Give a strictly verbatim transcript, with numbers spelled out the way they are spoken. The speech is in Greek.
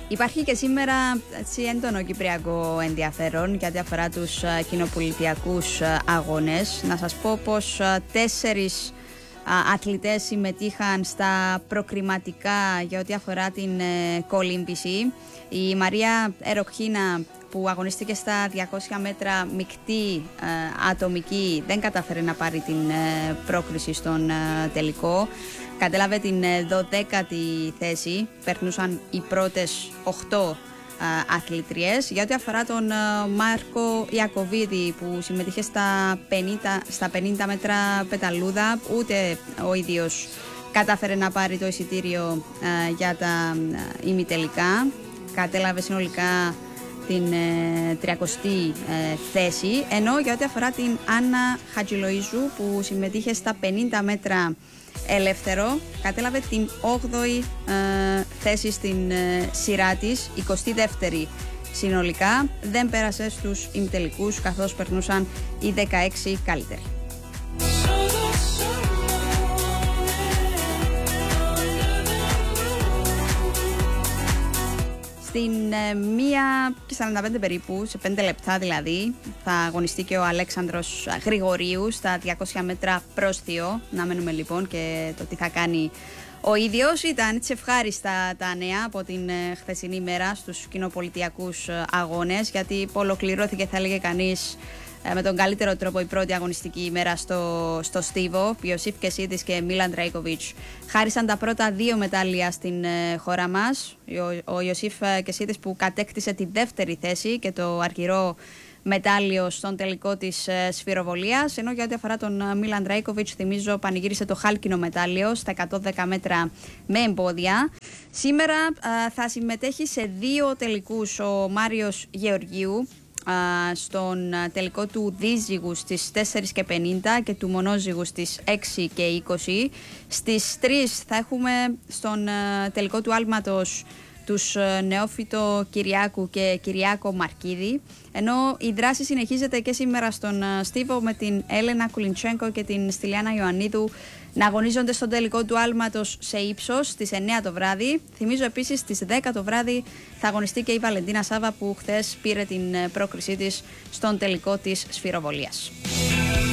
Υπάρχει και σήμερα έτσι, έντονο κυπριακό ενδιαφέρον για ό,τι αφορά τους κοινοπολιτιακούς αγώνες. Να σας πω πως τέσσερις αθλητές συμμετείχαν στα προκριματικά για ό,τι αφορά την κολύμβηση. Η Μαρία Εροχίνα, που αγωνίστηκε στα διακόσια μέτρα μεικτή ε, ατομική, δεν κατάφερε να πάρει την ε, πρόκριση στον ε, τελικό. Κατέλαβε την ε, δωδέκατη θέση. Περνούσαν οι πρώτες οκτώ ε, αθλητριές. Για ό,τι αφορά τον ε, Μάρκο Ιακωβίδη, που συμμετείχε στα πενήντα, στα πενήντα μέτρα πεταλούδα, ούτε ο ίδιος κατάφερε να πάρει το εισιτήριο ε, για τα ε, ημιτελικά. Κατέλαβε συνολικά την ε, τριακοστή ε, θέση, ενώ για ό,τι αφορά την Άννα Χατζηλοΐζου, που συμμετείχε στα πενήντα μέτρα ελεύθερο, κατέλαβε την όγδοη ε, θέση στην ε, σειρά της, εικοστή δεύτερη συνολικά. Δεν πέρασε στους ημιτελικούς, καθώς περνούσαν οι δεκαέξι καλύτεροι. Στην ε, μία και σαράντα πέντε περίπου, σε πέντε λεπτά δηλαδή, θα αγωνιστεί και ο Αλέξανδρος Γρηγορίου στα διακόσια μέτρα πρόσθιο. Να μένουμε λοιπόν και το τι θα κάνει ο ίδιος. Ήταν έτσι ευχάριστα τα νέα από την ε, χθεσινή μέρα στους κοινοπολιτιακούς ε, αγώνες, γιατί ολοκληρώθηκε, θα έλεγε κανείς, με τον καλύτερο τρόπο η πρώτη αγωνιστική ημέρα στο, στο Στίβο. Ιωσήφ Κεσίδης και Μίλαν Τρέικοβιτς χάρισαν τα πρώτα δύο μετάλλια στην ε, χώρα μας. Ο, ο Ιωσήφ Κεσίδης, που κατέκτησε τη δεύτερη θέση και το αργυρό μετάλλιο στον τελικό της ε, σφυροβολίας, ενώ για ό,τι αφορά τον Μίλαν Τρέικοβιτς, θυμίζω, πανηγύρισε το χάλκινο μετάλλιο στα εκατόν δέκα μέτρα με εμπόδια. Σήμερα ε, θα συμμετέχει σε δύο τελικούς ο Μάριος Γεωργίου, στον τελικό του δίζυγου στις τέσσερις και πενήντα και του μονόζυγου στις έξι και είκοσι. Στις τρεις θα έχουμε στον τελικό του άλματος τους Νεόφυτο Κυριάκου και Κυριάκο Μαρκίδη, ενώ η δράση συνεχίζεται και σήμερα στον Στίβο με την Έλενα Κουλιντσέγκο και την Στυλιάνα Ιωαννίδου να αγωνίζονται στον τελικό του άλματος σε ύψος στις εννιά το βράδυ. Θυμίζω επίσης στις δέκα το βράδυ θα αγωνιστεί και η Βαλεντίνα Σάβα, που χθες πήρε την πρόκρισή της στον τελικό της σφυροβολίας.